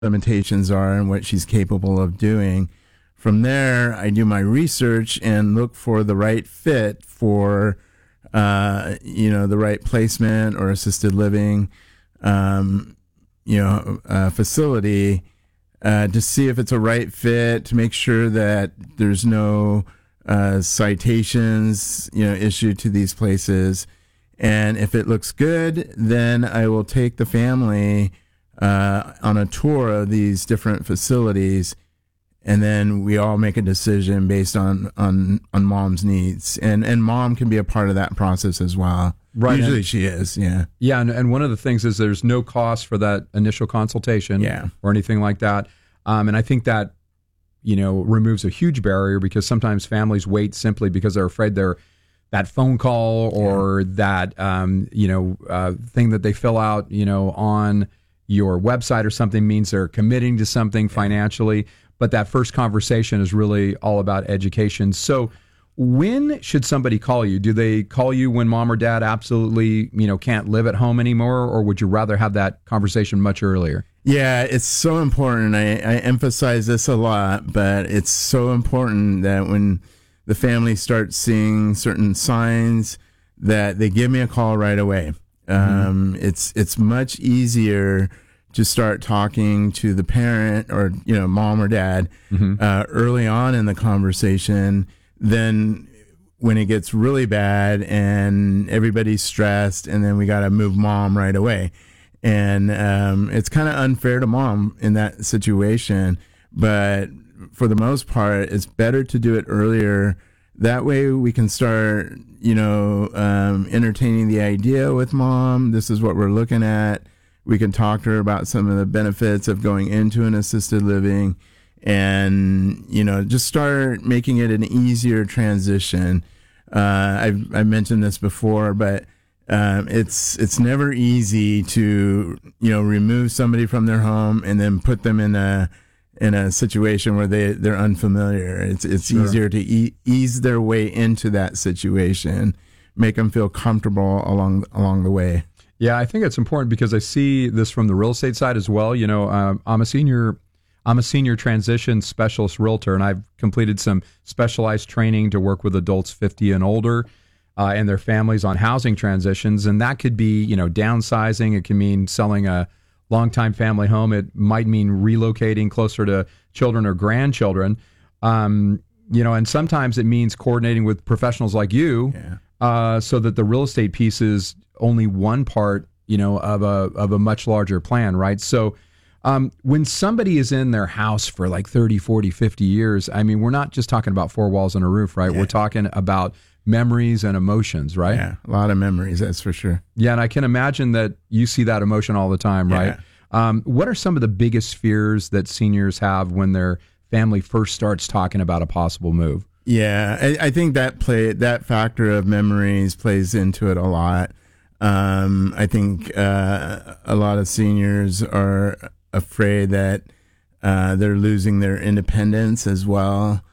limitations are and what she's capable of doing. From there, I do my research and look for the right fit for, the right placement or assisted living, facility, to see if it's a right fit, to make sure that there's no citations, issued to these places. And if it looks good, then I will take the family on a tour of these different facilities, and then we all make a decision based on mom's needs. And mom can be a part of that process as well. Right. Usually she is, yeah. Yeah, and one of the things is there's no cost for that initial consultation or anything like that. And I think that, removes a huge barrier, because sometimes families wait simply because they're afraid that phone call or that, thing that they fill out, on your website or something means they're committing to something financially. But that first conversation is really all about education. So when should somebody call you? Do they call you when mom or dad absolutely, can't live at home anymore, or would you rather have that conversation much earlier? Yeah, it's so important. I emphasize this a lot, but it's so important that when the family starts seeing certain signs, that they give me a call right away. It's much easier to start talking to the parent or, mom or dad early on in the conversation than when it gets really bad and everybody's stressed and then we got to move mom right away. And it's kind of unfair to mom in that situation. But for the most part, it's better to do it earlier. That way we can start, entertaining the idea with mom. This is what we're looking at. We can talk to her about some of the benefits of going into an assisted living and, just start making it an easier transition. I've mentioned this before, but it's never easy to, remove somebody from their home and then put them in a situation where they're unfamiliar. It's easier to ease their way into that situation, make them feel comfortable along the way. Yeah, I think it's important because I see this from the real estate side as well. I'm a senior transition specialist realtor, and I've completed some specialized training to work with adults 50 and older and their families on housing transitions. And that could be, downsizing. It can mean selling a longtime family home. It might mean relocating closer to children or grandchildren. And sometimes it means coordinating with professionals like you so that the real estate piece is only one part, of a much larger plan, right? So when somebody is in their house for like 30, 40, 50 years, I mean, we're not just talking about four walls and a roof, right? Yeah. We're talking about memories and emotions, right? Yeah, a lot of memories, that's for sure. Yeah, and I can imagine that you see that emotion all the time, right? What are some of the biggest fears that seniors have when their family first starts talking about a possible move? Yeah, I think that factor of memories plays into it a lot. I think a lot of seniors are afraid that they're losing their independence as well.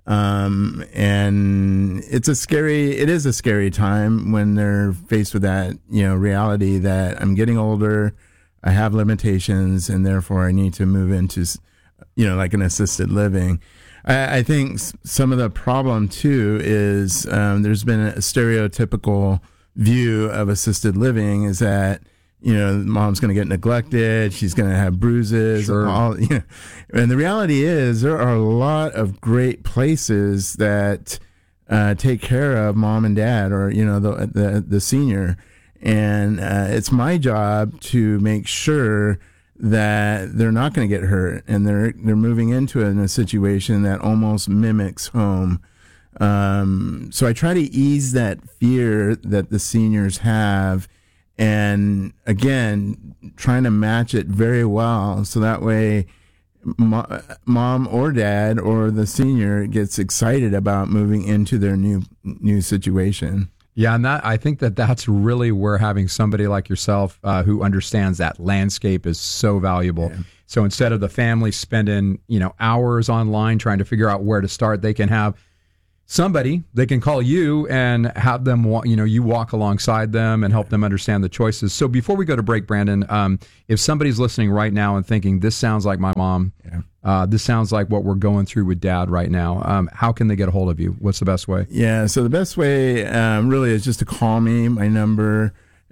And it is a scary time when they're faced with that, reality that I'm getting older, I have limitations, and therefore I need to move into, like an assisted living. I think some of the problem too is there's been a stereotypical view of assisted living is that, mom's going to get neglected. She's going to have bruises. Sure. And the reality is there are a lot of great places that take care of mom and dad or, the senior. And it's my job to make sure that they're not going to get hurt and they're moving into a situation that almost mimics home. So I try to ease that fear that the seniors have, and again, trying to match it very well so that way mom or dad or the senior gets excited about moving into their new situation. Yeah, and I think that's really where having somebody like yourself who understands that landscape is so valuable. Yeah. So instead of the family spending hours online trying to figure out where to start, they can have somebody, they can call you and have them, you walk alongside them and help them understand the choices. So before we go to break, Brandon, if somebody's listening right now and thinking, this sounds like my mom, this sounds like what we're going through with Dad right now, how can they get a hold of you? What's the best way? Yeah, so the best way really is just to call me. My number,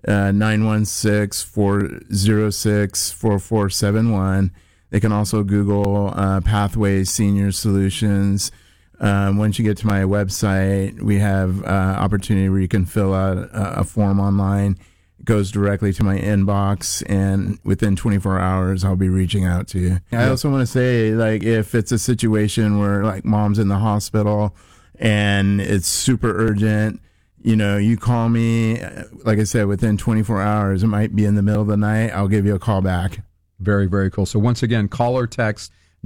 916-406-4471. They can also Google Pathways Senior Solutions. Once you get to my website, we have opportunity where you can fill out a form online. It goes directly to my inbox, and within 24 hours, I'll be reaching out to you. I also want to say, like, if it's a situation where, like, mom's in the hospital and it's super urgent, you call me, like I said, within 24 hours. It might be in the middle of the night. I'll give you a call back. Very, very cool. So once again, call or text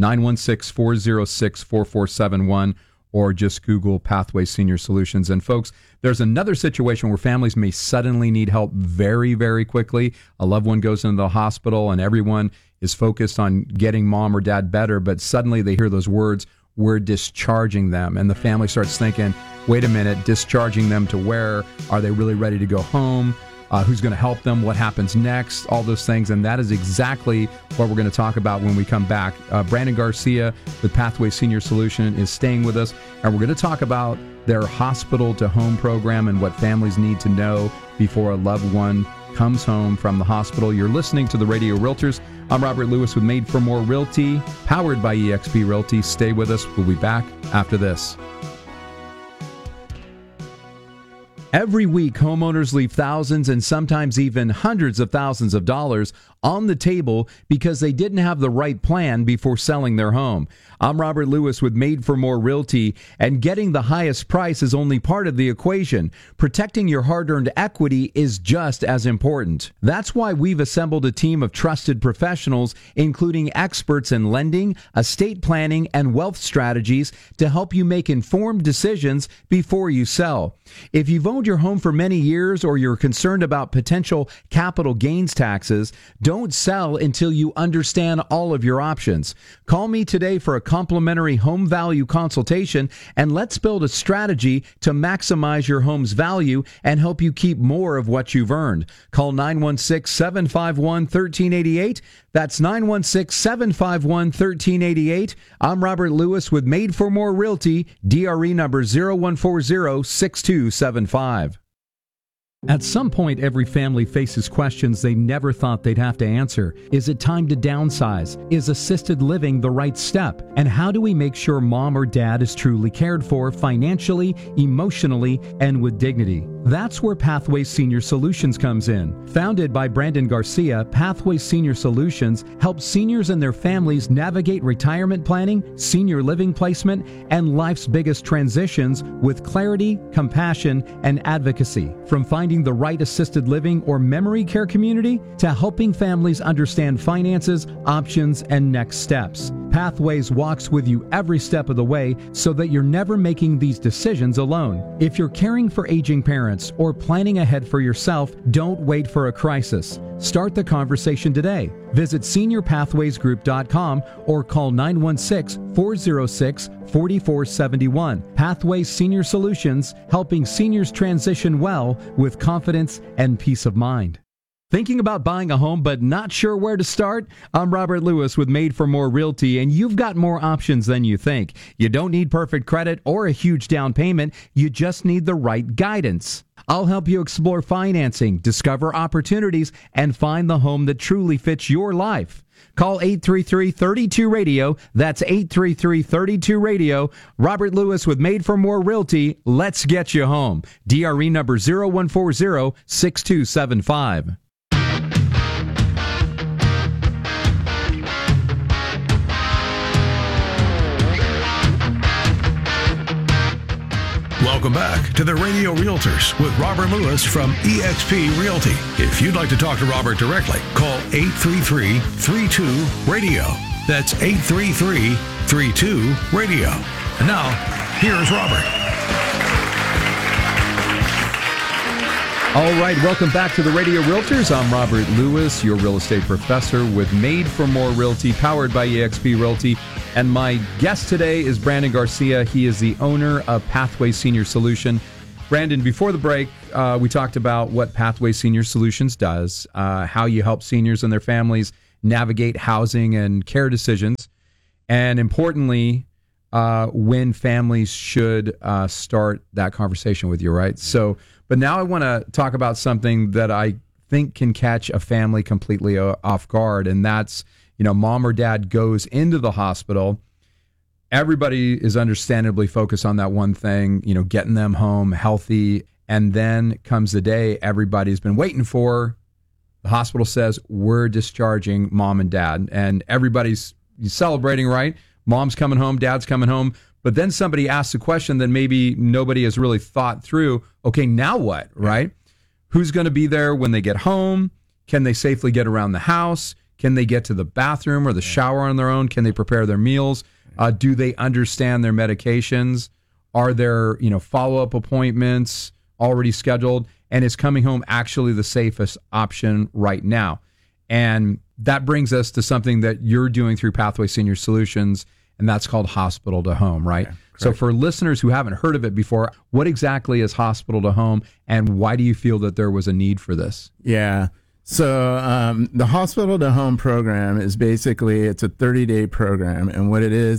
916-406-4471, or just Google Pathway Senior Solutions. And folks, there's another situation where families may suddenly need help very, very quickly. A loved one goes into the hospital and everyone is focused on getting mom or dad better, but suddenly they hear those words, we're discharging them. And the family starts thinking, wait a minute, discharging them to where? Are they really ready to go home? Who's going to help them? What happens next? All those things. And that is exactly what we're going to talk about when we come back. Brandon Garcia with Pathway Senior Solution is staying with us. And we're going to talk about their hospital to home program and what families need to know before a loved one comes home from the hospital. You're listening to the Radio Realtors. I'm Robert Lewis with Made for More Realty, powered by eXp Realty. Stay with us. We'll be back after this. Every week, homeowners leave thousands and sometimes even hundreds of thousands of dollars on the table because they didn't have the right plan before selling their home. I'm Robert Lewis with Made for More Realty, and getting the highest price is only part of the equation. Protecting your hard-earned equity is just as important. That's why we've assembled a team of trusted professionals, including experts in lending, estate planning, and wealth strategies to help you make informed decisions before you sell. If you've owned your home for many years or you're concerned about potential capital gains taxes, don't sell until you understand all of your options. Call me today for a complimentary home value consultation, and let's build a strategy to maximize your home's value and help you keep more of what you've earned. Call 916-751-1388. That's 916-751-1388. I'm Robert Lewis with Made for More Realty, DRE number 0140-6275. At some point, every family faces questions they never thought they'd have to answer. Is it time to downsize? Is assisted living the right step? And how do we make sure mom or dad is truly cared for financially, emotionally, and with dignity? That's where Pathway Senior Solutions comes in. Founded by Brandon Garcia, Pathway Senior Solutions helps seniors and their families navigate retirement planning, senior living placement, and life's biggest transitions with clarity, compassion, and advocacy. From finding the right assisted living or memory care community to helping families understand finances, options, and next steps. Pathways walks with you every step of the way so that you're never making these decisions alone. If you're caring for aging parents or planning ahead for yourself, don't wait for a crisis. Start the conversation today. Visit seniorpathwaysgroup.com or call 916-406-4471. Pathways Senior Solutions, helping seniors transition well with confidence and peace of mind. Thinking about buying a home but not sure where to start? I'm Robert Lewis with Made for More Realty, and you've got more options than you think. You don't need perfect credit or a huge down payment. You just need the right guidance. I'll help you explore financing, discover opportunities, and find the home that truly fits your life. Call 833-32-RADIO. That's 833-32-RADIO. Robert Lewis with Made for More Realty. Let's get you home. DRE number 0140-6275. Welcome back to the Radio Realtors with Robert Lewis from eXp Realty. If you'd like to talk to Robert directly, call 833-32-RADIO. That's 833-32-RADIO. And now, here's Robert. All right, welcome back to the Radio Realtors. I'm Robert Lewis, your real estate professor with Made for More Realty, powered by eXp Realty. And my guest today is Brandon Garcia. He is the owner of Pathway Senior Solution. Brandon, before the break, we talked about what Pathway Senior Solutions does, how you help seniors and their families navigate housing and care decisions, and importantly, when families should start that conversation with you, right? So, but now I want to talk about something that I think can catch a family completely off guard, and that's, mom or dad goes into the hospital. Everybody is understandably focused on that one thing, getting them home healthy, and then comes the day everybody's been waiting for. The hospital says, we're discharging mom and dad, and everybody's celebrating, right? Mom's coming home, dad's coming home. But then somebody asks a question that maybe nobody has really thought through. Okay, now what, right? Who's going to be there when they get home? Can they safely get around the house? Can they get to the bathroom or the shower on their own? Can they prepare their meals? Do they understand their medications? Are there, follow-up appointments already scheduled? And is coming home actually the safest option right now? And that brings us to something that you're doing through Pathway Senior Solutions, and that's called Hospital to Home, right? Okay, so for listeners who haven't heard of it before, what exactly is Hospital to Home, and why do you feel that there was a need for this? Yeah. So the Hospital to Home program is basically, it's a 30-day program, and what it is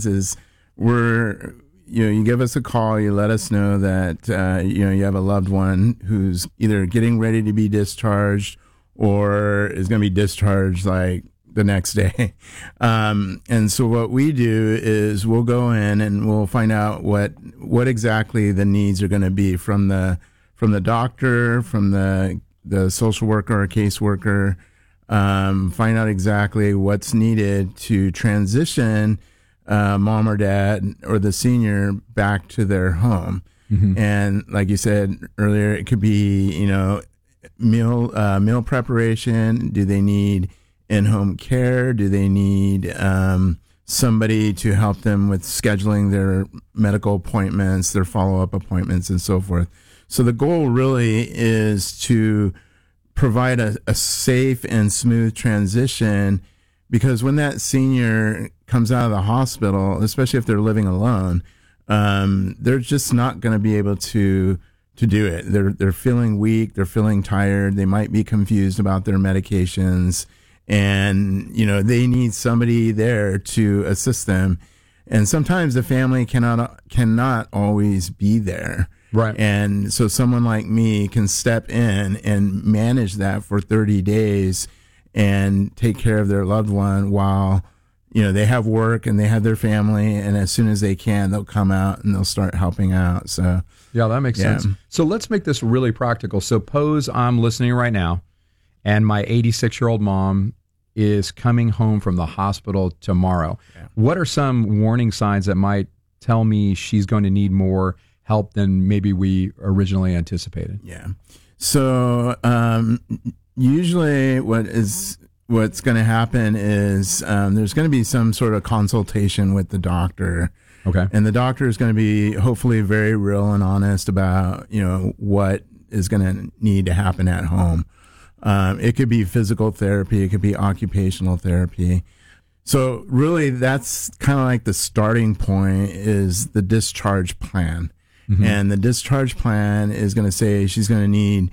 you give us a call, you let us know that you have a loved one who's either getting ready to be discharged or is going to be discharged like the next day. And so what we do is we'll go in and we'll find out what exactly the needs are going to be from the doctor, from the social worker or caseworker, find out exactly what's needed to transition mom or dad or the senior back to their home. Mm-hmm. And like you said earlier, it could be, meal preparation. Do they need in-home care? Do they need somebody to help them with scheduling their medical appointments, their follow-up appointments, and so forth? So the goal really is to provide a safe and smooth transition, because when that senior comes out of the hospital, especially if they're living alone, they're just not going to be able to do it. They're feeling weak. They're feeling tired. They might be confused about their medications, and they need somebody there to assist them. And sometimes the family cannot always be there. Right. And so someone like me can step in and manage that for 30 days and take care of their loved one while, they have work and they have their family. And as soon as they can, they'll come out and they'll start helping out. So, yeah, that makes sense. So let's make this really practical. Suppose I'm listening right now and my 86-year-old mom is coming home from the hospital tomorrow. Yeah. What are some warning signs that might tell me she's going to need more help than maybe we originally anticipated? Yeah. So usually what's going to happen is there's going to be some sort of consultation with the doctor. Okay. And the doctor is going to be hopefully very real and honest about, what is going to need to happen at home. It could be physical therapy. It could be occupational therapy. So really that's kind of like the starting point is the discharge plan. Mm-hmm. And the discharge plan is going to say she's going to need,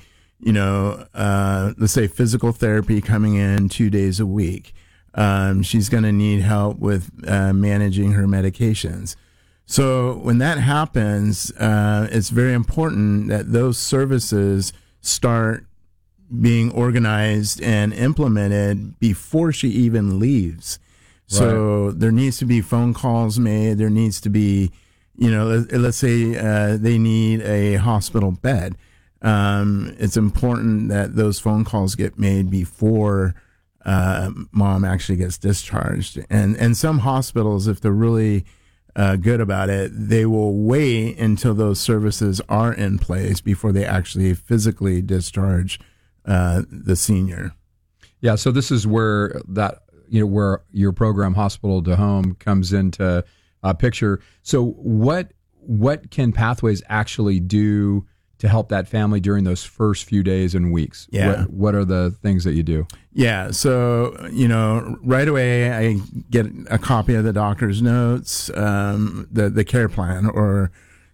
let's say physical therapy coming in 2 days a week. She's going to need help with managing her medications. So when that happens, it's very important that those services start being organized and implemented before she even leaves. Right. So there needs to be phone calls made. There needs to be, let's say they need a hospital bed. It's important that those phone calls get made before mom actually gets discharged. And some hospitals, if they're really good about it, they will wait until those services are in place before they actually physically discharge the senior. Yeah, so this is where where your program Hospital to Home comes into picture. So what can Pathways actually do to help that family during those first few days and weeks? Yeah. What are the things that you do? Yeah. So, right away I get a copy of the doctor's notes, the care plan, or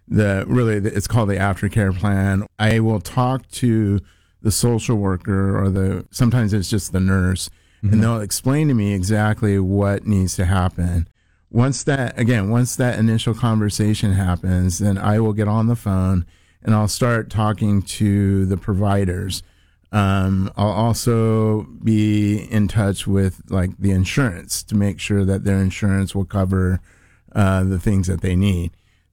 it's called the aftercare plan. I will talk to the social worker, or sometimes it's just the nurse, and they'll explain to me exactly what needs to happen. Once that initial conversation happens, then I will get on the phone and I'll start talking to the providers. I'll also be in touch with like the insurance to make sure that their insurance will cover the things that they need.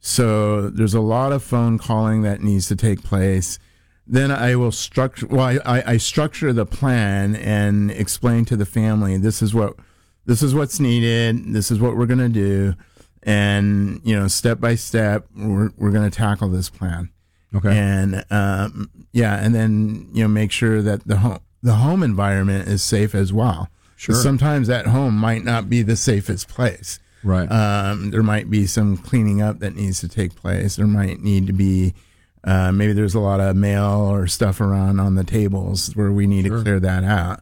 So there's a lot of phone calling that needs to take place. Then I will structure. Well, I structure the plan and explain to the family this is what's needed. This is what we're going to do, and step by step we're going to tackle this plan. Okay. And and then make sure that the home environment is safe as well. Sure. Sometimes that home might not be the safest place. Right. There might be some cleaning up that needs to take place. There might need to be maybe there's a lot of mail or stuff around on the tables where we need to clear that out.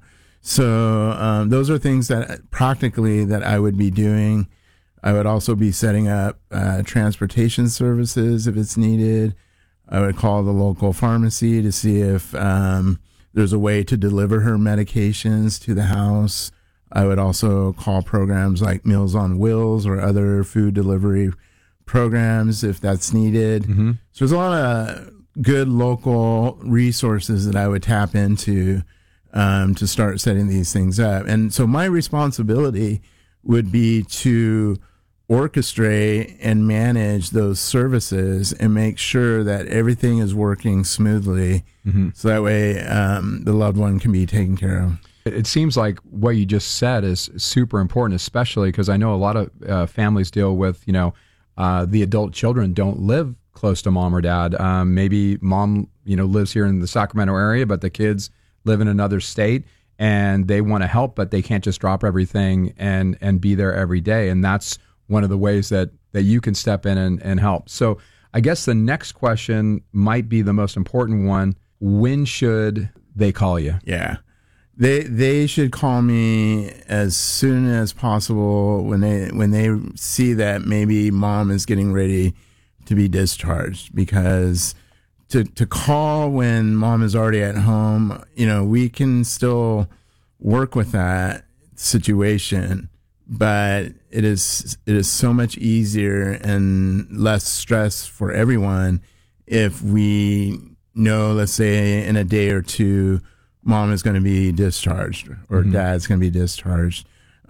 So those are things that practically that I would be doing. I would also be setting up transportation services if it's needed. I would call the local pharmacy to see if there's a way to deliver her medications to the house. I would also call programs like Meals on Wheels or other food delivery programs if that's needed. Mm-hmm. So there's a lot of good local resources that I would tap into to start setting these things up. And so my responsibility would be to orchestrate and manage those services and make sure that everything is working smoothly, so that way the loved one can be taken care of. It seems like what you just said is super important, especially because I know a lot of families deal with, the adult children don't live close to mom or dad. Maybe mom, lives here in the Sacramento area, but the kids live in another state and they want to help, but they can't just drop everything and be there every day. And that's one of the ways that you can step in and help. So I guess the next question might be the most important one. When should they call you? Yeah. They should call me as soon as possible when they see that maybe mom is getting ready to be discharged, because to call when mom is already at home, we can still work with that situation, but it is so much easier and less stress for everyone if we know, let's say in a day or two, mom is going to be discharged or dad's going to be discharged.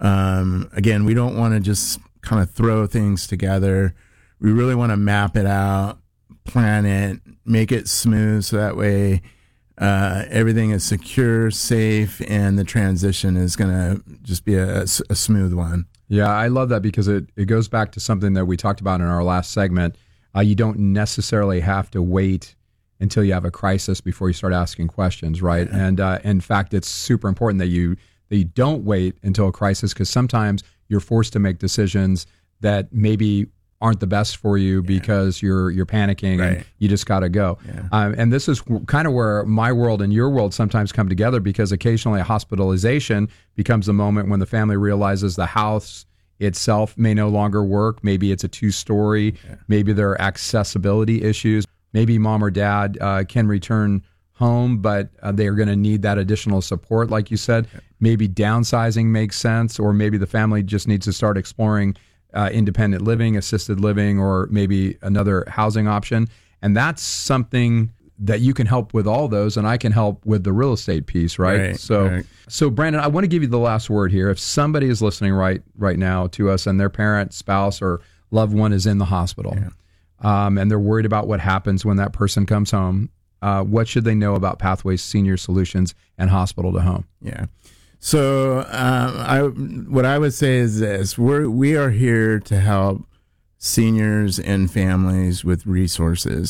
Again, we don't want to just kind of throw things together. We really want to map it out, plan it, make it smooth, so that way everything is secure, safe, and the transition is going to just be a smooth one. Yeah, I love that because it goes back to something that we talked about in our last segment. You don't necessarily have to wait until you have a crisis before you start asking questions, right? Yeah. And in fact, it's super important that you don't wait until a crisis, because sometimes you're forced to make decisions that maybe aren't the best for you because you're panicking and you just got to go. Yeah. And this is kind of where my world and your world sometimes come together, because occasionally a hospitalization becomes the moment when the family realizes the house itself may no longer work. Maybe it's a 2-story. Yeah. Maybe there are accessibility issues. Maybe mom or dad can return home, but they are going to need that additional support, like you said. Yeah. Maybe downsizing makes sense, or maybe the family just needs to start exploring independent living, assisted living, or maybe another housing option. And that's something that you can help with all those, and I can help with the real estate piece, right? So Brandon, I want to give you the last word here. If somebody is listening right now to us and their parent, spouse, or loved one is in the hospital, and they're worried about what happens when that person comes home, what should they know about Pathways Senior Solutions and Hospital to Home? Yeah. So what I would say is this: we are here to help seniors and families with resources,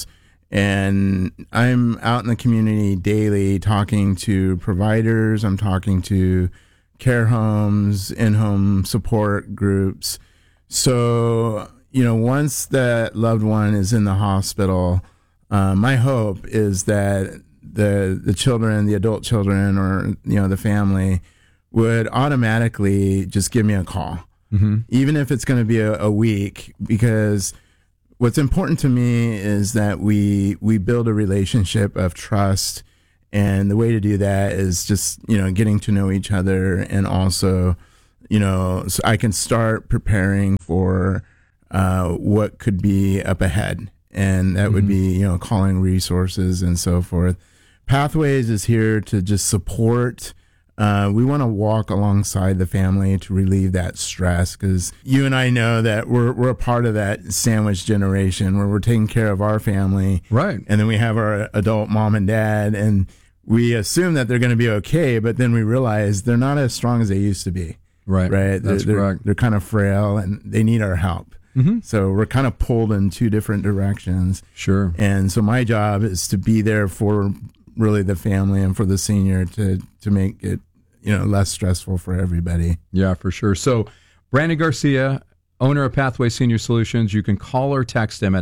and I'm out in the community daily talking to providers. I'm talking to care homes, in-home support groups. So once that loved one is in the hospital, my hope is that the children, the adult children, or the family would automatically just give me a call, even if it's going to be a week, because what's important to me is that we build a relationship of trust, and the way to do that is just getting to know each other, and also so I can start preparing for what could be up ahead, and that would be calling resources and so forth. Pathways is here to just support. We want to walk alongside the family to relieve that stress, because you and I know that we're a part of that sandwich generation where we're taking care of our family. Right. And then we have our adult mom and dad, and we assume that they're going to be okay, but then we realize they're not as strong as they used to be. Right. Right. That's correct. They're kind of frail, and they need our help. So we're kind of pulled in two different directions. Sure. And so my job is to be there for really the family and for the senior to make it less stressful for everybody. Yeah, for sure. So Brandon Garcia, owner of Pathway Senior Solutions, you can call or text him at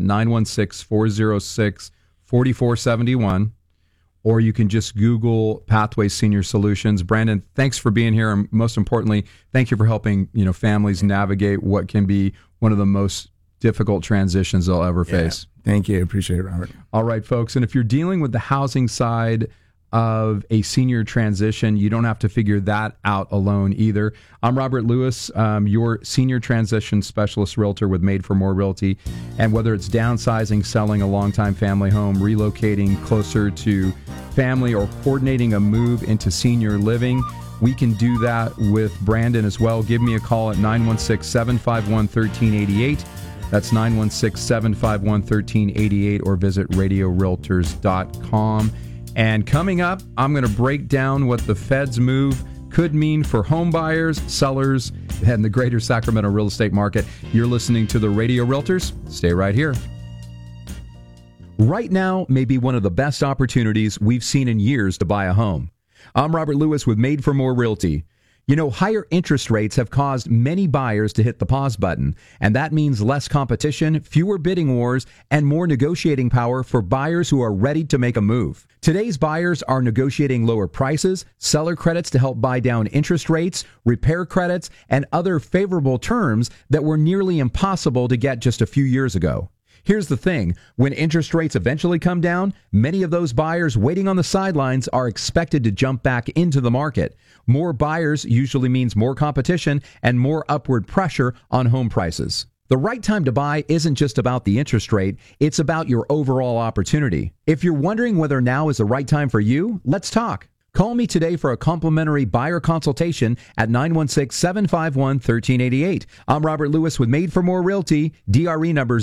916-406-4471, or you can just Google Pathway Senior Solutions. Brandon, thanks for being here, and most importantly, thank you for helping families navigate what can be one of the most difficult transitions they'll ever face. Thank you. Appreciate it, Robert. All right, folks. And if you're dealing with the housing side of a senior transition, you don't have to figure that out alone either. I'm Robert Lewis, your senior transition specialist realtor with Made for More Realty. And whether it's downsizing, selling a longtime family home, relocating closer to family, or coordinating a move into senior living, we can do that with Brandon as well. Give me a call at 916-751-1388. That's 916-751-1388, or visit radiorealtors.com. And coming up, I'm going to break down what the Fed's move could mean for home buyers, sellers, and the greater Sacramento real estate market. You're listening to the Radio Realtors. Stay right here. Right now may be one of the best opportunities we've seen in years to buy a home. I'm Robert Lewis with Made for More Realty. Higher interest rates have caused many buyers to hit the pause button, and that means less competition, fewer bidding wars, and more negotiating power for buyers who are ready to make a move. Today's buyers are negotiating lower prices, seller credits to help buy down interest rates, repair credits, and other favorable terms that were nearly impossible to get just a few years ago. Here's the thing, when interest rates eventually come down, many of those buyers waiting on the sidelines are expected to jump back into the market. More buyers usually means more competition and more upward pressure on home prices. The right time to buy isn't just about the interest rate, it's about your overall opportunity. If you're wondering whether now is the right time for you, let's talk. Call me today for a complimentary buyer consultation at 916-751-1388. I'm Robert Lewis with Made for More Realty, DRE number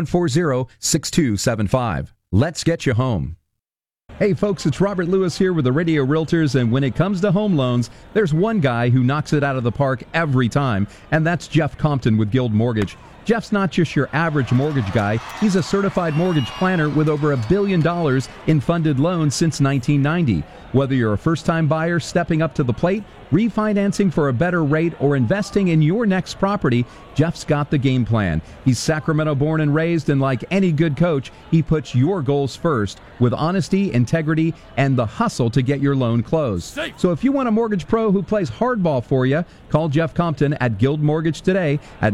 0140-6275. Let's get you home. Hey folks, it's Robert Lewis here with the Radio Realtors, and when it comes to home loans, there's one guy who knocks it out of the park every time, and that's Jeff Compton with Guild Mortgage. Jeff's not just your average mortgage guy. He's a certified mortgage planner with over $1 billion in funded loans since 1990. Whether you're a first-time buyer stepping up to the plate, refinancing for a better rate, or investing in your next property, Jeff's got the game plan. He's Sacramento born and raised, and like any good coach, he puts your goals first with honesty, integrity, and the hustle to get your loan closed. So if you want a mortgage pro who plays hardball for you, call Jeff Compton at Guild Mortgage today at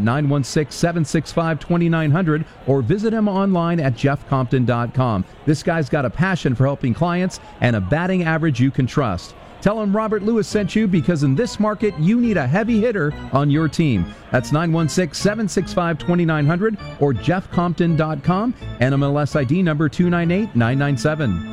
916-765-2900, or visit him online at jeffcompton.com. This guy's got a passion for helping clients and a batting average you can trust. Tell him Robert Lewis sent you, because in this market, you need a heavy hitter on your team. That's 916-765-2900 or jeffcompton.com, NMLS ID number 298997.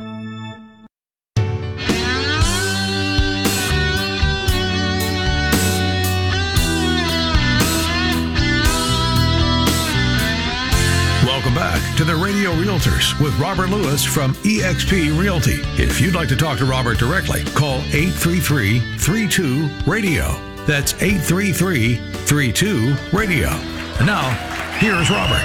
Welcome back to the Radio Realtors with Robert Lewis from eXp Realty. If you'd like to talk to Robert directly, call 833-32-RADIO. That's 833-32-RADIO. And now, here's Robert.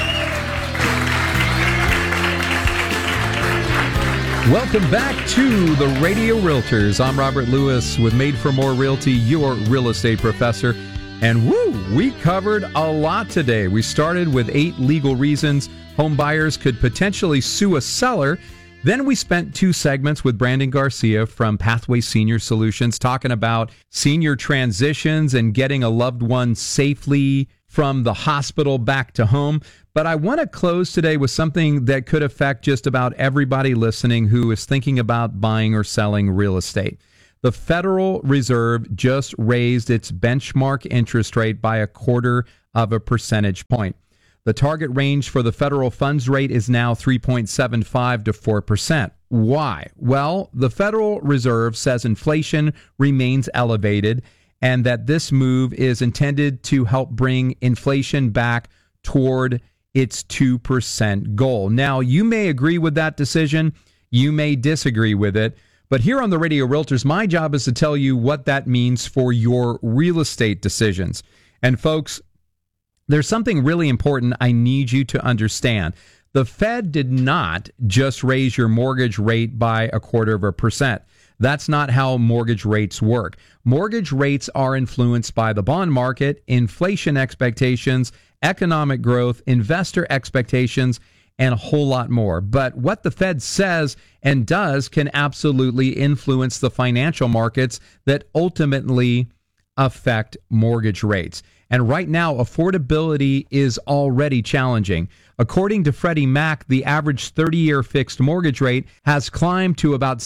Welcome back to the Radio Realtors. I'm Robert Lewis with Made for More Realty, your real estate professor. And we covered a lot today. We started with 8 legal reasons home buyers could potentially sue a seller. Then we spent 2 segments with Brandon Garcia from Pathway Senior Solutions talking about senior transitions and getting a loved one safely from the hospital back to home. But I want to close today with something that could affect just about everybody listening who is thinking about buying or selling real estate. The Federal Reserve just raised its benchmark interest rate by 0.25 percentage point. The target range for the federal funds rate is now 3.75 to 4%. Why? Well, the Federal Reserve says inflation remains elevated and that this move is intended to help bring inflation back toward its 2% goal. Now, you may agree with that decision. You may disagree with it. But here on the Radio Realtors, my job is to tell you what that means for your real estate decisions. And folks, there's something really important I need you to understand. The Fed did not just raise your mortgage rate by 0.25%. That's not how mortgage rates work. Mortgage rates are influenced by the bond market, inflation expectations, economic growth, investor expectations, and a whole lot more. But what the Fed says and does can absolutely influence the financial markets that ultimately affect mortgage rates. And right now, affordability is already challenging. According to Freddie Mac, the average 30-year fixed mortgage rate has climbed to about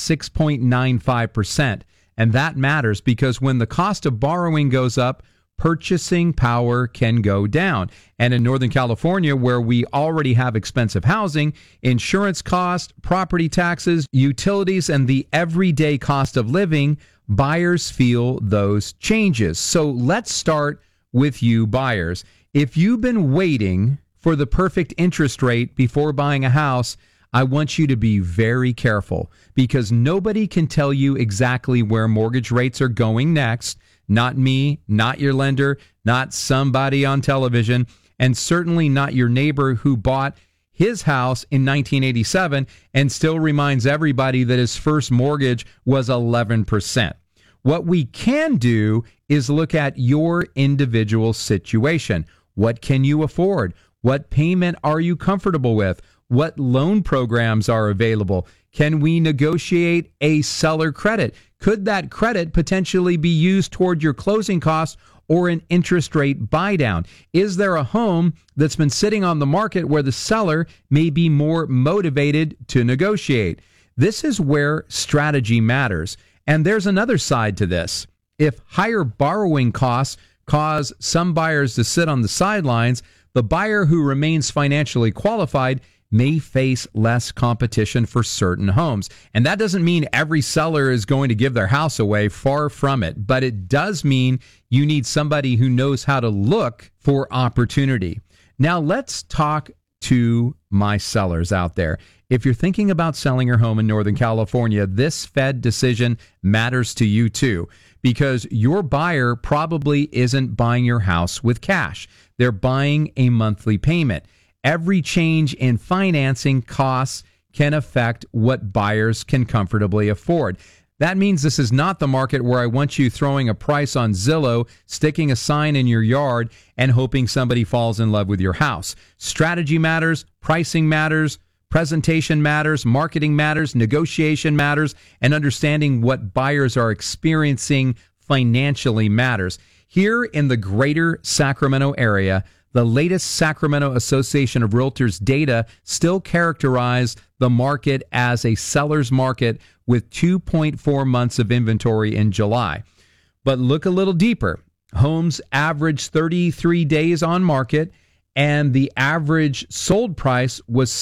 6.95%. And that matters because when the cost of borrowing goes up, purchasing power can go down. And in Northern California, where we already have expensive housing, insurance costs, property taxes, utilities, and the everyday cost of living, buyers feel those changes. So let's start with you buyers. If you've been waiting for the perfect interest rate before buying a house, I want you to be very careful because nobody can tell you exactly where mortgage rates are going next. Not me, not your lender, not somebody on television, and certainly not your neighbor who bought his house in 1987 and still reminds everybody that his first mortgage was 11%. What we can do is look at your individual situation. What can you afford? What payment are you comfortable with? What loan programs are available? Can we negotiate a seller credit? Could that credit potentially be used toward your closing costs or an interest rate buy down? Is there a home that's been sitting on the market where the seller may be more motivated to negotiate? This is where strategy matters. And there's another side to this. If higher borrowing costs cause some buyers to sit on the sidelines, the buyer who remains financially qualified may face less competition for certain homes. And that doesn't mean every seller is going to give their house away, far from it. But it does mean you need somebody who knows how to look for opportunity. Now let's talk to my sellers out there. If you're thinking about selling your home in Northern California, this Fed decision matters to you too, because your buyer probably isn't buying your house with cash. They're buying a monthly payment. Every change in financing costs can affect what buyers can comfortably afford. That means this is not the market where I want you throwing a price on Zillow, sticking a sign in your yard, and hoping somebody falls in love with your house. Strategy matters, pricing matters, presentation matters, marketing matters, negotiation matters, and understanding what buyers are experiencing financially matters. Here in the greater Sacramento area, the latest Sacramento Association of Realtors data still characterize the market as a seller's market with 2.4 months of inventory in July. But look a little deeper. Homes average 33 days on market, and the average sold price was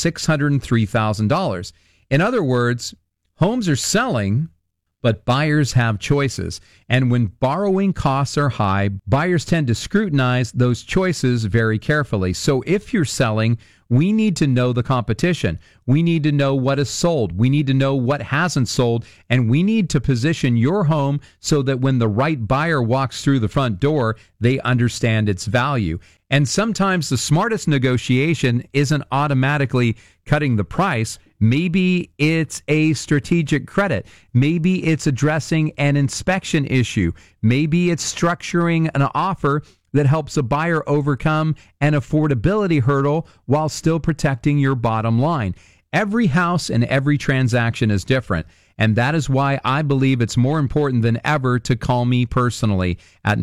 $603,000. In other words, homes are selling, but buyers have choices. And when borrowing costs are high, buyers tend to scrutinize those choices very carefully. So if you're selling, we need to know the competition. We need to know what is sold. We need to know what hasn't sold. And we need to position your home so that when the right buyer walks through the front door, they understand its value. And sometimes the smartest negotiation isn't automatically cutting the price. Maybe it's a strategic credit. Maybe it's addressing an inspection issue. Maybe it's structuring an offer that helps a buyer overcome an affordability hurdle while still protecting your bottom line. Every house and every transaction is different, and that is why I believe it's more important than ever to call me personally at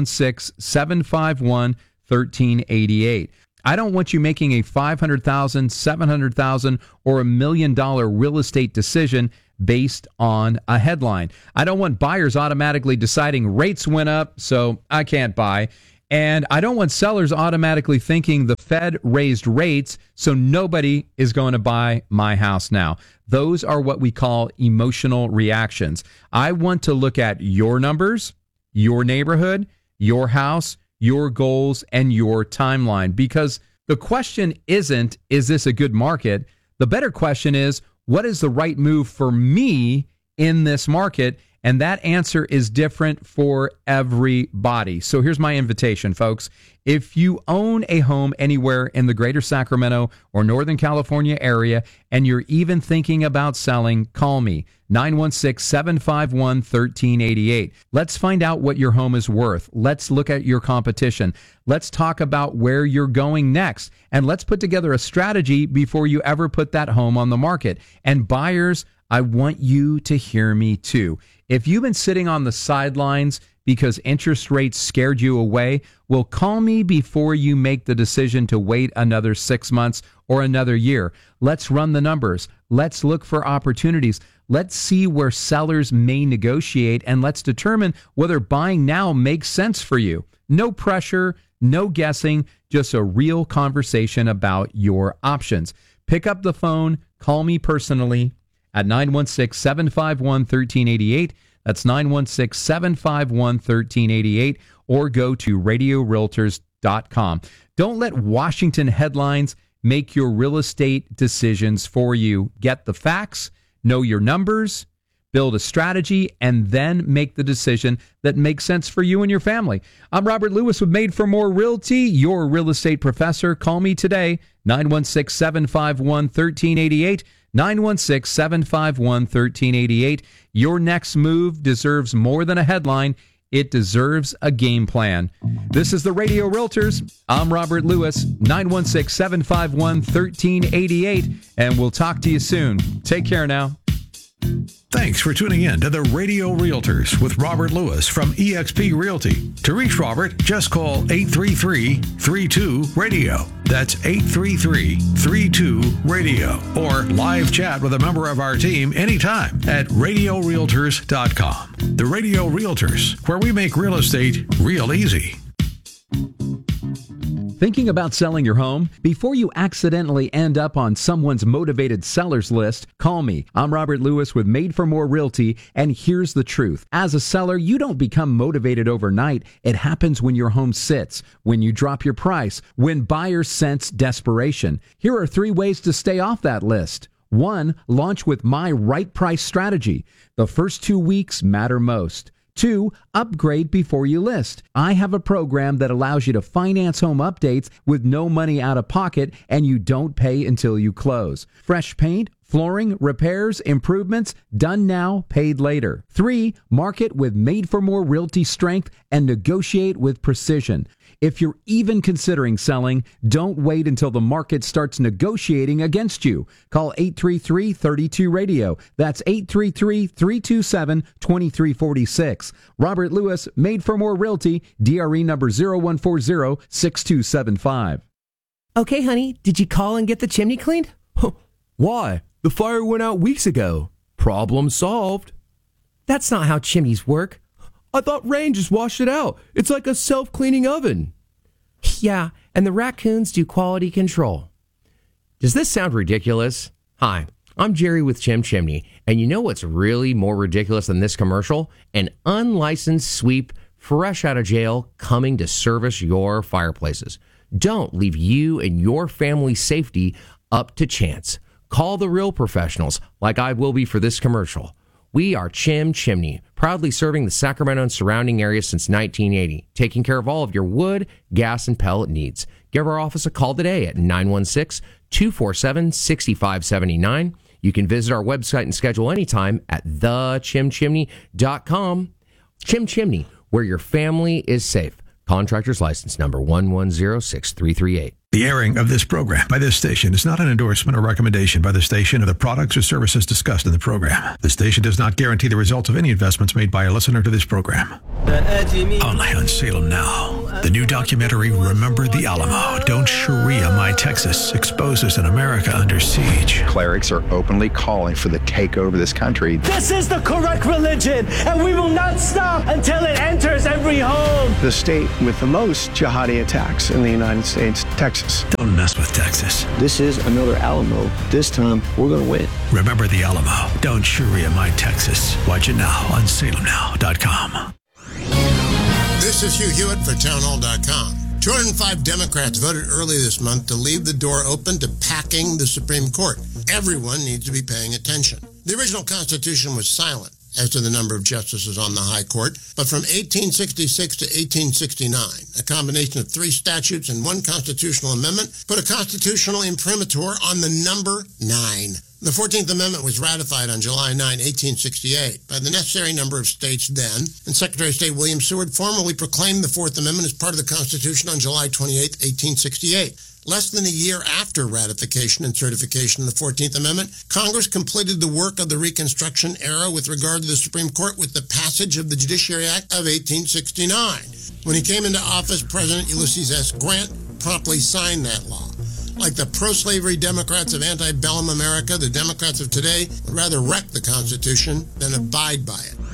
916-751-1388. I don't want you making a $500,000, $700,000, or $1 million real estate decision based on a headline. I don't want buyers automatically deciding rates went up, so I can't buy. And I don't want sellers automatically thinking the Fed raised rates, so nobody is going to buy my house now. Those are what we call emotional reactions. I want to look at your numbers, your neighborhood, your house, your goals, and your timeline. Because the question isn't, is this a good market? The better question is, what is the right move for me in this market? And that answer is different for everybody. So here's my invitation, folks. If you own a home anywhere in the greater Sacramento or Northern California area, and you're even thinking about selling, call me, 916-751-1388. Let's find out what your home is worth. Let's look at your competition. Let's talk about where you're going next. And let's put together a strategy before you ever put that home on the market. And buyers, I want you to hear me too. If you've been sitting on the sidelines because interest rates scared you away, well, call me before you make the decision to wait another 6 months or another year. Let's run the numbers. Let's look for opportunities. Let's see where sellers may negotiate, and let's determine whether buying now makes sense for you. No pressure, no guessing, just a real conversation about your options. Pick up the phone, call me personally at 916-751-1388. That's 916-751-1388, or go to radiorealtors.com. Don't let Washington headlines make your real estate decisions for you. Get the facts, know your numbers, build a strategy, and then make the decision that makes sense for you and your family. I'm Robert Lewis with Made for More Realty, your real estate professor. Call me today, 916-751-1388. 916-751-1388. Your next move deserves more than a headline. It deserves a game plan. This is the Radio Realtors. I'm Robert Lewis, 916-751-1388, and we'll talk to you soon. Take care now. Thanks for tuning in to the Radio Realtors with Robert Lewis from eXp Realty. To reach Robert, just call 833-32-RADIO. That's 833-32-RADIO. Or live chat with a member of our team anytime at radiorealtors.com. The Radio Realtors, where we make real estate real easy. Thinking about selling your home? Before you accidentally end up on someone's motivated sellers list, call me. I'm Robert Lewis with Made for More Realty, and here's the truth. As a seller, you don't become motivated overnight. It happens when your home sits, when you drop your price, when buyers sense desperation. Here are 3 ways to stay off that list. 1, launch with my right price strategy. The first 2 weeks matter most. 2, upgrade before you list. I have a program that allows you to finance home updates with no money out of pocket, and you don't pay until you close. Fresh paint, flooring, repairs, improvements, done now, paid later. 3, market with Made for More Realty strength and negotiate with precision. If you're even considering selling, don't wait until the market starts negotiating against you. Call 833-32-RADIO. That's 833-327-2346. Robert Lewis, Made for More Realty, DRE number 0140-6275. Okay, honey, did you call and get the chimney cleaned? Why? The fire went out weeks ago. Problem solved. That's not how chimneys work. I thought rain just washed it out. It's like a self-cleaning oven. Yeah, and the raccoons do quality control. Does this sound ridiculous? Hi, I'm Jerry with Chim Chimney, and you know what's really more ridiculous than this commercial? An unlicensed sweep, fresh out of jail, coming to service your fireplaces. Don't leave you and your family's safety up to chance. Call the real professionals, like I will be for this commercial. We are Chim Chimney, proudly serving the Sacramento and surrounding areas since 1980, taking care of all of your wood, gas, and pellet needs. Give our office a call today at 916-247-6579. You can visit our website and schedule anytime at thechimchimney.com. Chim Chimney, where your family is safe. Contractor's license number 1106338. The airing of this program by this station is not an endorsement or recommendation by the station of the products or services discussed in the program. The station does not guarantee the results of any investments made by a listener to this program. Only on Salem Now. The new documentary, Remember the Alamo, Don't Sharia My Texas, exposes an America under siege. Clerics are openly calling for the takeover of this country. This is the correct religion, and we will not stop until it enters every home. The state with the most jihadi attacks in the United States, Texas. Don't mess with Texas. This is another Alamo. This time, we're going to win. Remember the Alamo, Don't Sharia My Texas. Watch it now on salemnow.com. This is Hugh Hewitt for townhall.com. 205 Democrats voted early this month to leave the door open to packing the Supreme Court. Everyone needs to be paying attention. The original Constitution was silent as to the number of justices on the High Court, but from 1866 to 1869, a combination of 3 statutes and 1 constitutional amendment put a constitutional imprimatur on the number 9. The 14th Amendment was ratified on July 9, 1868, by the necessary number of states then, and Secretary of State William Seward formally proclaimed the 4th Amendment as part of the Constitution on July 28, 1868. Less than a year after ratification and certification of the 14th Amendment, Congress completed the work of the Reconstruction era with regard to the Supreme Court with the passage of the Judiciary Act of 1869. When he came into office, President Ulysses S. Grant promptly signed that law. Like the pro-slavery Democrats of antebellum America, the Democrats of today would rather wreck the Constitution than abide by it.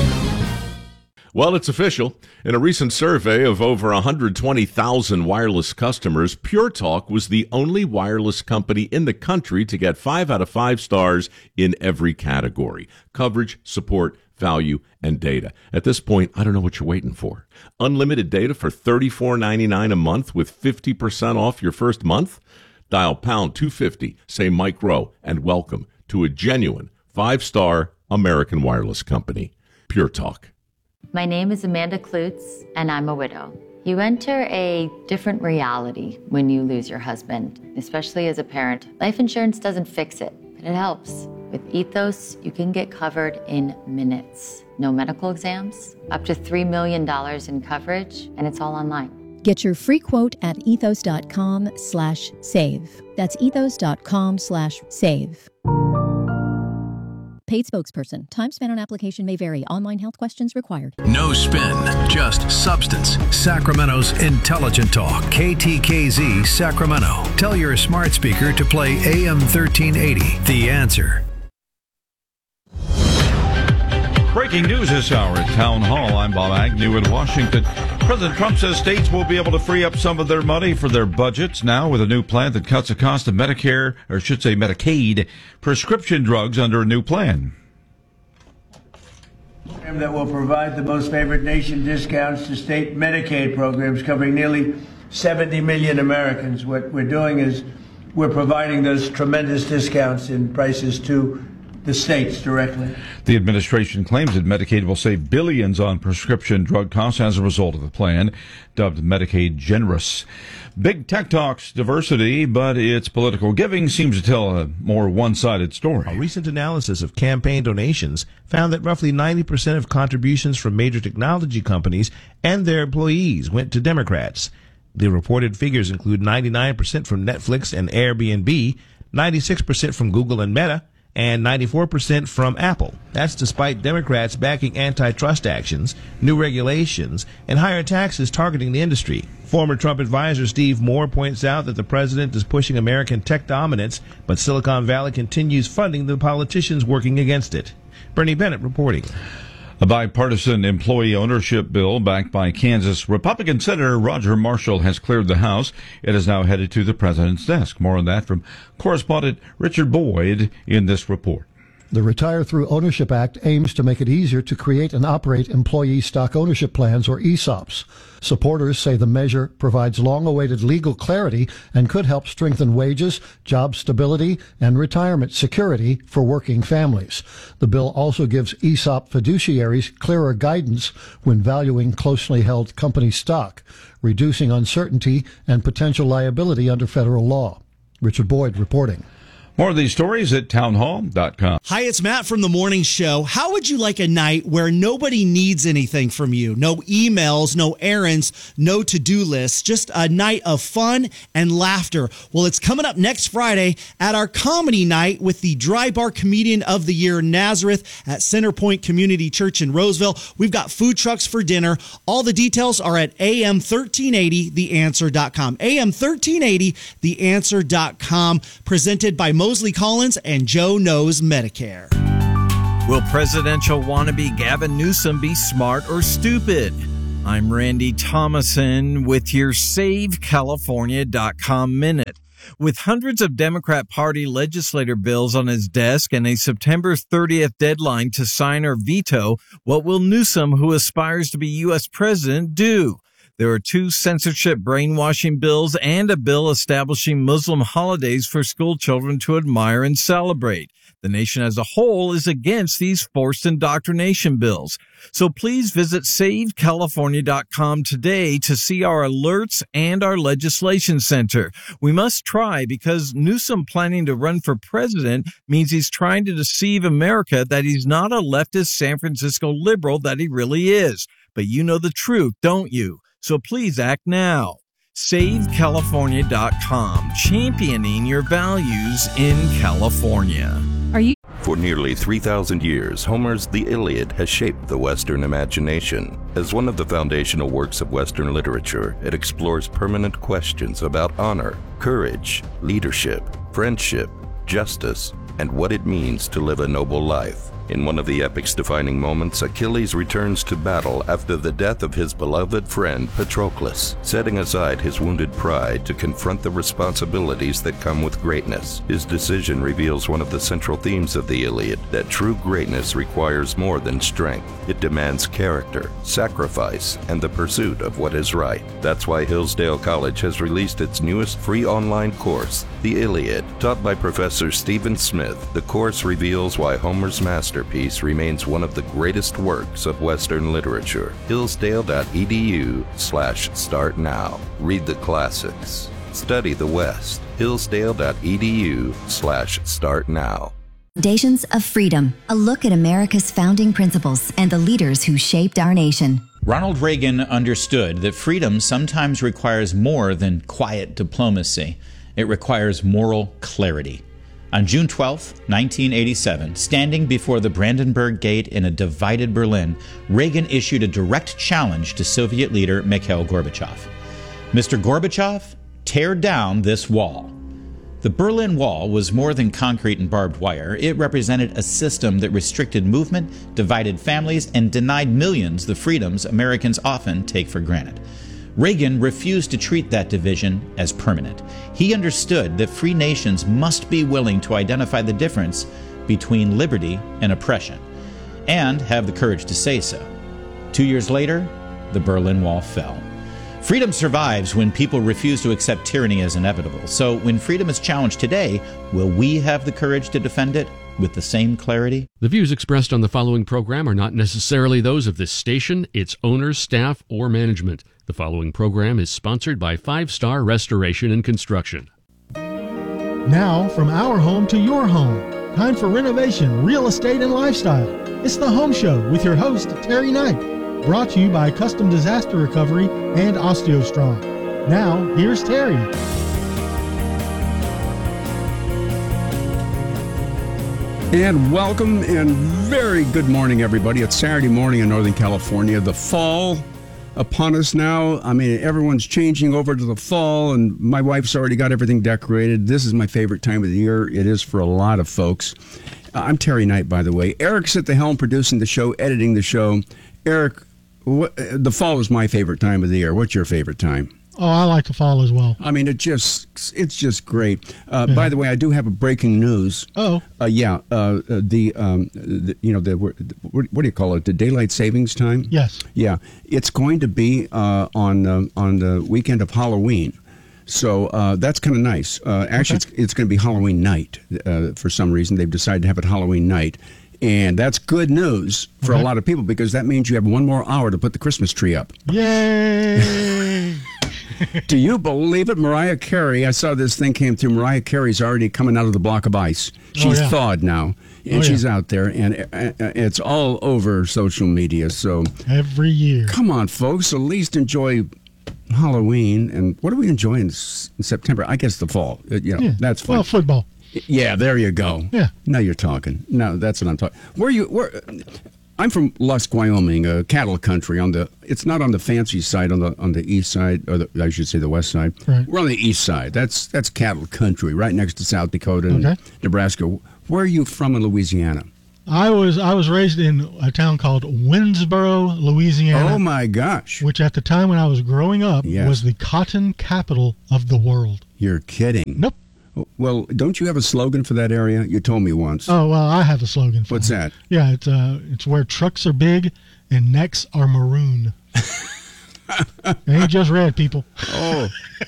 Well, it's official. In a recent survey of over 120,000 wireless customers, Pure Talk was the only wireless company in the country to get 5 out of 5 stars in every category: coverage, support, value, and data. At this point, I don't know what you're waiting for. Unlimited data for $34.99 a month with 50% off your first month? Dial pound 250, say Mike Rowe, and welcome to a genuine 5-star American wireless company. Pure Talk. My name is Amanda Klutz, and I'm a widow. You enter a different reality when you lose your husband, especially as a parent. Life insurance doesn't fix it, but it helps. With Ethos, you can get covered in minutes. No medical exams, up to $3 million in coverage, and it's all online. Get your free quote at ethos.com/save. That's ethos.com/save. Paid spokesperson. Time spent on application may vary. Online health questions required. No spin, just substance. Sacramento's Intelligent Talk, KTKZ Sacramento. Tell your smart speaker to play AM 1380, The Answer. Breaking news this hour at Town Hall. I'm Bob Agnew in Washington. President Trump says states will be able to free up some of their money for their budgets now with a new plan that cuts the cost of Medicare, or I should say Medicaid, prescription drugs under a new plan. That will provide the most favored nation discounts to state Medicaid programs covering nearly 70 million Americans. What we're doing is we're providing those tremendous discounts in prices to the states directly. The administration claims that Medicaid will save billions on prescription drug costs as a result of the plan, dubbed Medicaid Generous. Big tech talks diversity, but its political giving seems to tell a more one-sided story. A recent analysis of campaign donations found that roughly 90% of contributions from major technology companies and their employees went to Democrats. The reported figures include 99% from Netflix and Airbnb, 96% from Google and Meta, and 94% from Apple. That's despite Democrats backing antitrust actions, new regulations, and higher taxes targeting the industry. Former Trump advisor Steve Moore points out that the president is pushing American tech dominance, but Silicon Valley continues funding the politicians working against it. Bernie Bennett reporting. A bipartisan employee ownership bill backed by Kansas Republican Senator Roger Marshall has cleared the House. It is now headed to the president's desk. More on that from correspondent Richard Boyd in this report. The Retire Through Ownership Act aims to make it easier to create and operate employee stock ownership plans, or ESOPs. Supporters say the measure provides long-awaited legal clarity and could help strengthen wages, job stability, and retirement security for working families. The bill also gives ESOP fiduciaries clearer guidance when valuing closely held company stock, reducing uncertainty and potential liability under federal law. Richard Boyd reporting. More of these stories at townhall.com. Hi, it's Matt from The Morning Show. How would you like a night where nobody needs anything from you? No emails, no errands, no to-do lists, just a night of fun and laughter. Well, it's coming up next Friday at our comedy night with the Dry Bar Comedian of the Year, Nazareth, at Centerpoint Community Church in Roseville. We've got food trucks for dinner. All the details are at am1380theanswer.com. am1380theanswer.com, presented by Mosley Collins and Joe Knows Medicare. Will presidential wannabe Gavin Newsom be smart or stupid? I'm Randy Thomason with your SaveCalifornia.com Minute. With hundreds of Democrat Party legislator bills on his desk and a September 30th deadline to sign or veto, what will Newsom, who aspires to be U.S. president, do? There are 2 censorship brainwashing bills and a bill establishing Muslim holidays for school children to admire and celebrate. The nation as a whole is against these forced indoctrination bills. So please visit SaveCalifornia.com today to see our alerts and our legislation center. We must try because Newsom planning to run for president means he's trying to deceive America that he's not a leftist San Francisco liberal that he really is. But you know the truth, don't you? So please act now. SaveCalifornia.com, championing your values in California. For nearly 3,000 years, Homer's The Iliad has shaped the Western imagination. As one of the foundational works of Western literature, it explores permanent questions about honor, courage, leadership, friendship, justice, and what it means to live a noble life. In one of the epic's defining moments, Achilles returns to battle after the death of his beloved friend Patroclus, setting aside his wounded pride to confront the responsibilities that come with greatness. His decision reveals one of the central themes of the Iliad, that true greatness requires more than strength. It demands character, sacrifice, and the pursuit of what is right. That's why Hillsdale College has released its newest free online course, The Iliad. Taught by Professor Stephen Smith, the course reveals why Homer's masterpiece remains one of the greatest works of Western literature. Hillsdale.edu/start now. Read the classics. Study the West. Hillsdale.edu/start now. Foundations of Freedom, a look at America's founding principles and the leaders who shaped our nation. Ronald Reagan understood that freedom sometimes requires more than quiet diplomacy. It requires moral clarity. On June 12, 1987, standing before the Brandenburg Gate in a divided Berlin, Reagan issued a direct challenge to Soviet leader Mikhail Gorbachev. Mr. Gorbachev, tear down this wall. The Berlin Wall was more than concrete and barbed wire. It represented a system that restricted movement, divided families, and denied millions the freedoms Americans often take for granted. Reagan refused to treat that division as permanent. He understood that free nations must be willing to identify the difference between liberty and oppression, and have the courage to say so. 2 years later, the Berlin Wall fell. Freedom survives when people refuse to accept tyranny as inevitable. So when freedom is challenged today, will we have the courage to defend it with the same clarity? The views expressed on the following program are not necessarily those of this station, its owners, staff, or management. The following program is sponsored by 5 Star Restoration and Construction. Now, from our home to your home. Time for renovation, real estate, and lifestyle. It's The Home Show with your host, Terry Knight. Brought to you by Custom Disaster Recovery and OsteoStrong. Now, here's Terry. And welcome and very good morning, everybody. It's Saturday morning in Northern California. The fall upon us now. I mean, everyone's changing over to the fall, and my wife's already got everything decorated. This is my favorite time of the year. It is for a lot of folks. I'm Terry Knight, by the way. Eric's at the helm, producing the show, editing the show. Eric, the fall is my favorite time of the year. What's your favorite time? Oh, I like the fall as well. I mean, it's just great. Yeah. By the way, I do have a breaking news. Oh, what do you call it? The daylight savings time. Yes. Yeah, it's going to be on the weekend of Halloween. So that's kind of nice. Actually, okay. It's going to be Halloween night. For some reason, they've decided to have it Halloween night. And that's good news for a lot of people because that means you have one more hour to put the Christmas tree up. Yay! Do you believe it? Mariah Carey, I saw this thing came through. Mariah Carey's already coming out of the block of ice. She's thawed now, and she's out there, and it's all over social media. So every year. Come on, folks. At least enjoy Halloween. And what do we enjoy in September? I guess the fall. That's fun. Well, football. Yeah, there you go. Yeah. Now you're talking. No, that's what I'm talking. I'm from Lusk, Wyoming, cattle country. It's not on the fancy side, on the east side, or I should say the west side. Right. We're on the east side. That's cattle country, right next to South Dakota and Nebraska. Where are you from in Louisiana? I was raised in a town called Winsboro, Louisiana. Oh my gosh! Which at the time when I was growing up was the cotton capital of the world. You're kidding? Nope. Well, don't you have a slogan for that area? You told me once. Oh, well, I have a slogan for What's it. that? Yeah, it's where trucks are big and necks are maroon. It ain't just red, people. Oh,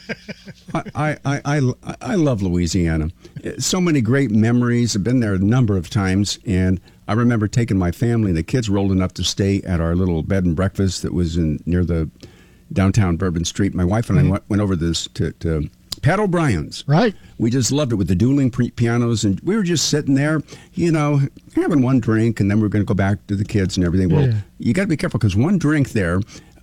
I love Louisiana. So many great memories. I've been there a number of times, and I remember taking my family. The kids rolled enough to stay at our little bed and breakfast that was near the downtown Bourbon Street. My wife and I went over this to Pat O'Brien's. Right. We just loved it with the dueling pianos, and we were just sitting there, having one drink, and then we were going to go back to the kids and everything. Well, you got to be careful because one drink there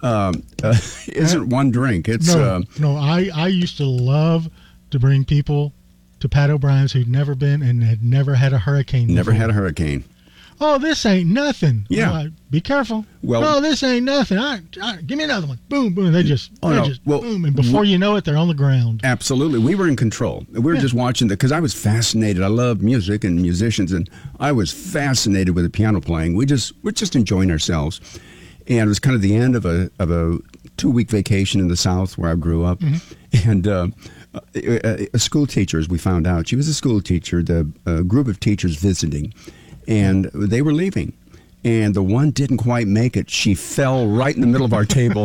isn't one drink. It's no. I used to love to bring people to Pat O'Brien's who'd never been and had never had a hurricane. Never had a hurricane. Oh, this ain't nothing. Yeah. Well, be careful. Well, no, this ain't nothing. Give me another one. Boom, boom. They just boom, and before you know it, they're on the ground. Absolutely. We were in control. We were just watching because I was fascinated. I love music and musicians, and I was fascinated with the piano playing. We're just enjoying ourselves. And it was kind of the end of a 2-week vacation in the South where I grew up. Mm-hmm. And a school teacher, as we found out, she was a school teacher, a group of teachers visiting, and they were leaving. And the one didn't quite make it. She fell right in the middle of our table.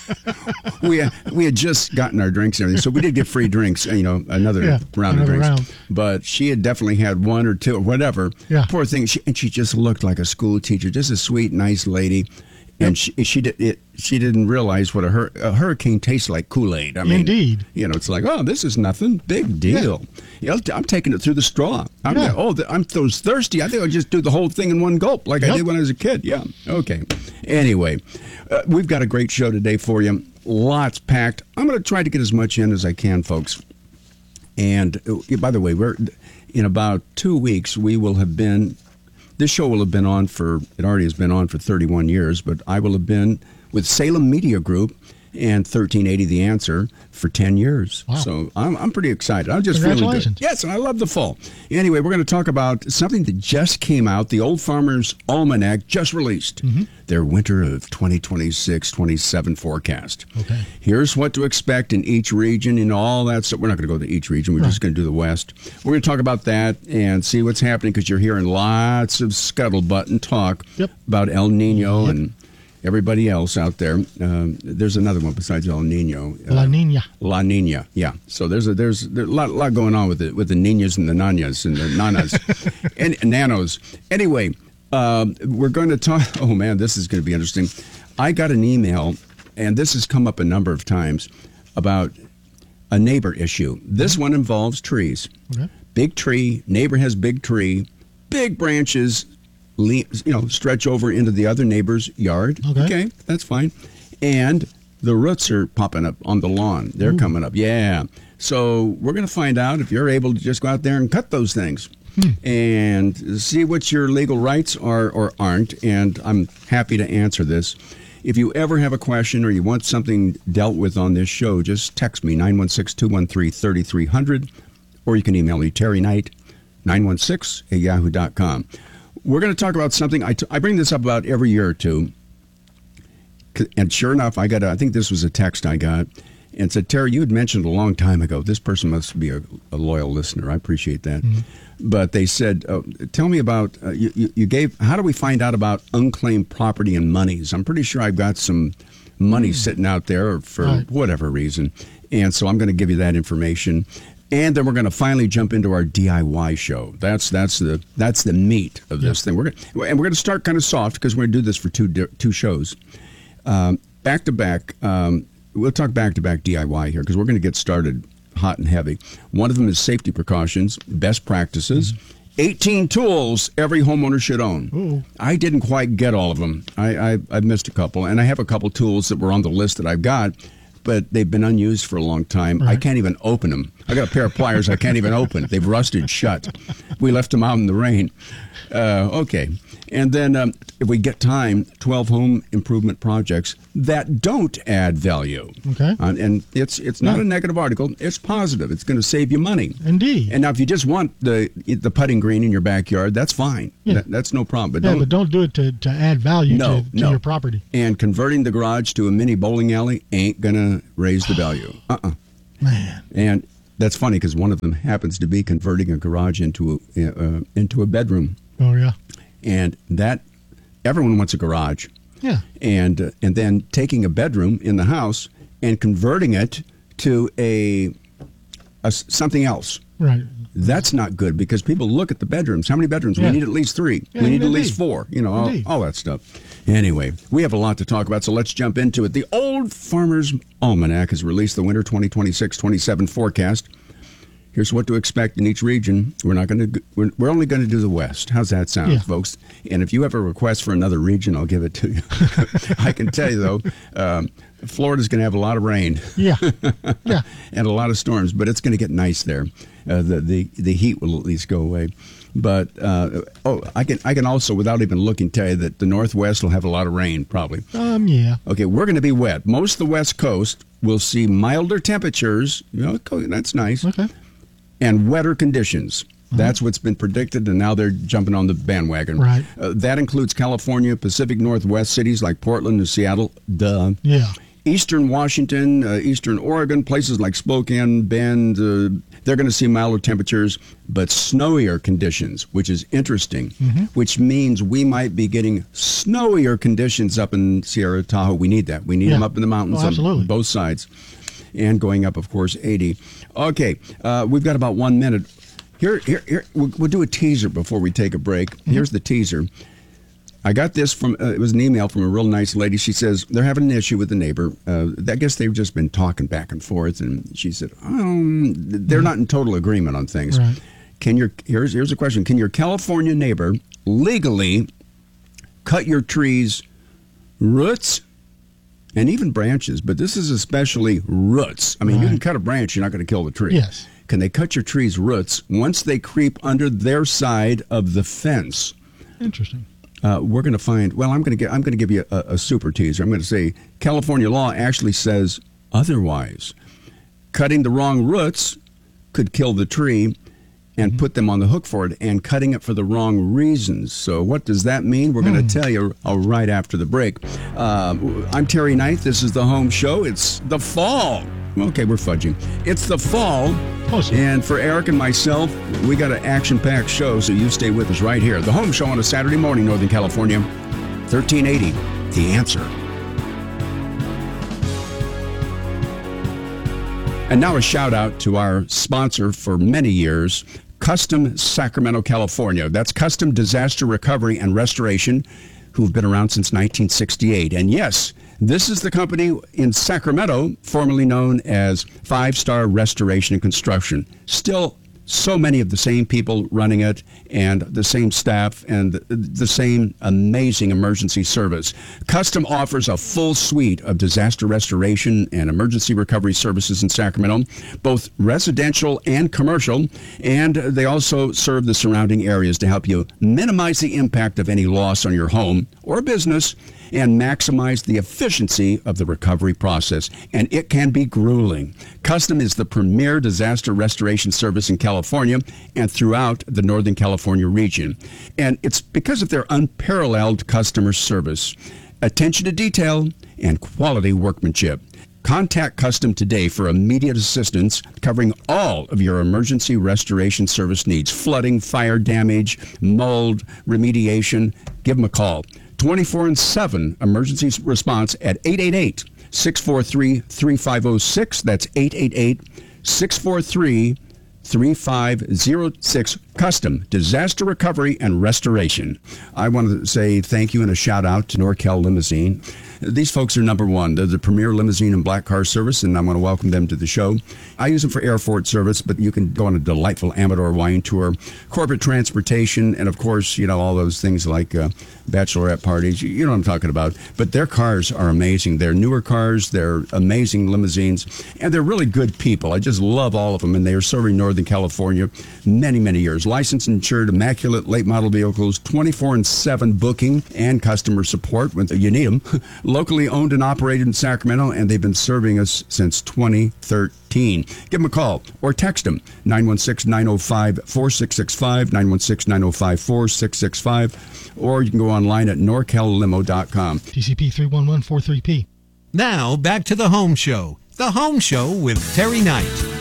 we had just gotten our drinks and everything, so we did get free drinks, another round of drinks. But she had definitely had one or two or whatever. Yeah. Poor thing. And she just looked like a school teacher, just a sweet, nice lady. And she didn't realize what a hurricane tastes like Kool-Aid. I mean, indeed. It's like, oh, this is nothing. Big deal. Yeah. I'm taking it through the straw. I'm so thirsty. I think I'll just do the whole thing in one gulp like I did when I was a kid. Yeah. Okay. Anyway, we've got a great show today for you. Lots packed. I'm going to try to get as much in as I can, folks. And by the way, in about 2 weeks, we will have been... This show will have been on it already has been on for 31 years, but I will have been with Salem Media Group and 1380 The Answer for 10 years. Wow. So I'm pretty excited. I'm just feeling good. Yes, and I love the fall. Anyway, we're going to talk about something that just came out. The Old Farmer's Almanac just released their winter of 2026-27 forecast. Okay. Here's what to expect in each region and all that stuff. We're not going to go to each region. We're just going to do the West. We're going to talk about that and see what's happening because you're hearing lots of scuttlebutt and talk about El Nino and everybody else out there. There's another one besides El Nino. La Nina. La Nina, yeah. So there's a lot going on with the Ninas and the Nanas and the Nanas and Nanos. Anyway, we're going to talk. Oh man, this is going to be interesting. I got an email, and this has come up a number of times about a neighbor issue. This one involves trees. Okay. Big tree, neighbor has big tree, big branches. Stretch over into the other neighbor's yard. Okay, that's fine. And the roots are popping up on the lawn. They're coming up. Yeah. So we're going to find out if you're able to just go out there and cut those things and see what your legal rights are or aren't. And I'm happy to answer this. If you ever have a question or you want something dealt with on this show, just text me, 916-213-3300, or you can email me, terryknight916@yahoo.com. We're going to talk about something. I bring this up about every year or two. And sure enough, I think this was a text I got. And said, Terry, you had mentioned a long time ago. This person must be a loyal listener. I appreciate that. Mm-hmm. But they said, tell me about, you gave, how do we find out about unclaimed property and monies? I'm pretty sure I've got some money sitting out there for whatever reason. And so I'm going to give you that information. And then we're going to finally jump into our DIY show. That's the meat of this thing. We're going to start kind of soft because we're going to do this for two shows, back to back. we'll talk back-to-back DIY here because we're going to get started hot and heavy. One of them is safety precautions, best practices. 18 tools every homeowner should own. Ooh. I didn't quite get all of them. I've missed a couple, and I have a couple tools that were on the list that I've got, but they've been unused for a long time. Right. I can't even open them. I got a pair of pliers I can't even open. They've rusted shut. We left them out in the rain. Okay. And then if we get time, 12 home improvement projects that don't add value. Okay. And it's not a negative article. It's positive. It's going to save you money. Indeed. And now if you just want the putting green in your backyard, that's fine. Yeah. That's no problem. But don't do it to add value to your property. And converting the garage to a mini bowling alley ain't going to raise the value. Man. And that's funny because one of them happens to be converting a garage into a bedroom. Oh, yeah. And that everyone wants a garage. Yeah. And then taking a bedroom in the house and converting it to a something else. Right. That's not good because people look at the bedrooms. How many bedrooms? Yeah. We need at least 3. Yeah, we need at least 4. You know, all that stuff. Anyway, we have a lot to talk about, so let's jump into it. The Old Farmer's Almanac has released the winter 2026-27 forecast. Here's what to expect in each region. We're only going to do the West. How's that sound, folks? And if you have a request for another region, I'll give it to you. I can tell you though, Florida's going to have a lot of rain. Yeah. And a lot of storms, but it's going to get nice there. The heat will at least go away. But I can also, without even looking, tell you that the Northwest will have a lot of rain probably. Yeah. Okay, we're going to be wet. Most of the West Coast will see milder temperatures. That's nice. Okay. And wetter conditions. That's what's been predicted, and now they're jumping on the bandwagon. Right. That includes California, Pacific Northwest cities like Portland and Seattle. Duh. Yeah. Eastern Washington, Eastern Oregon, places like Spokane, Bend, they're going to see milder temperatures, but snowier conditions, which is interesting, which means we might be getting snowier conditions up in Sierra Tahoe. We need that. We need them up in the mountains on both sides. And going up, of course, 80. Okay, we've got about 1 minute. Here, we'll do a teaser before we take a break. Here's the teaser. I got this from, it was an email from a real nice lady. She says they're having an issue with the neighbor. I guess they've just been talking back and forth. And she said, they're not in total agreement on things. Right. Here's a question. Can your California neighbor legally cut your trees roots and even branches, but this is especially roots? I mean, you can cut a branch, you're not going to kill the tree. Yes. Can they cut your tree's roots once they creep under their side of the fence? Interesting. We're going to find. Well, I'm going to give you a super teaser. I'm going to say California law actually says otherwise. Cutting the wrong roots could kill the tree and put them on the hook for it, and cutting it for the wrong reasons. So what does that mean? We're going to tell you right after the break. I'm Terry Knight. This is The Home Show. It's the fall. Okay, we're fudging. It's the fall. And for Eric and myself, we got an action-packed show, so you stay with us right here. The Home Show on a Saturday morning, Northern California, 1380, The Answer. And now a shout-out to our sponsor for many years, Custom Sacramento, California. That's Custom Disaster Recovery and Restoration, who've been around since 1968. And yes, this is the company in Sacramento, formerly known as 5 Star Restoration and Construction. Still so many of the same people running it, and the same staff, and the same amazing emergency service. Custom offers a full suite of disaster restoration and emergency recovery services in Sacramento, both residential and commercial, and they also serve the surrounding areas to help you minimize the impact of any loss on your home or business and maximize the efficiency of the recovery process. And it can be grueling. Custom is the premier disaster restoration service in California and throughout the Northern California region. And it's because of their unparalleled customer service, attention to detail, and quality workmanship. Contact Custom today for immediate assistance covering all of your emergency restoration service needs. Flooding, fire damage, mold, remediation. Give them a call. 24/7 emergency response at 888-643-3506. That's 888-643-3506. Custom Disaster Recovery and Restoration. I want to say thank you and a shout out to Norcal Limousine. These folks are number one. They're the premier limousine and black car service, and I want to welcome them to the show. I use them for airport service, but you can go on a delightful Amador wine tour, corporate transportation, and of course, all those things like bachelorette parties. You know what I'm talking about. But their cars are amazing. They're newer cars. They're amazing limousines, and they're really good people. I just love all of them, and they are serving Northern California many, many years. Licensed, insured, immaculate, late model vehicles, 24/7 booking and customer support when you need them. Locally owned and operated in Sacramento, and they've been serving us since 2013. Give them a call or text them, 916-905-4665, 916-905-4665, or you can go online at norcallimo.com. TCP 31143P. Now, back to the Home Show. The Home Show with Terry Knight.